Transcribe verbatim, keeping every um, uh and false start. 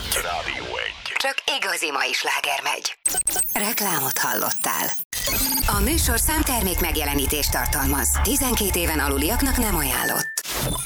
Rádió egy. Csak igazi mai sláger megy. Reklámot hallottál. A műsor számtermék megjelenítést tartalmaz. tizenkét éven aluliaknak nem ajánlott.